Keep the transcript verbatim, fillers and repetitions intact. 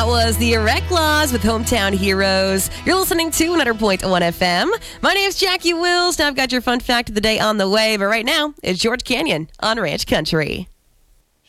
That was the Irreclaws with Hometown Heroes. You're listening to one hundred point one F M. My name's Jackie Wills. Now I've got your fun fact of the day on the way, but right now, it's George Canyon on Ranch Country.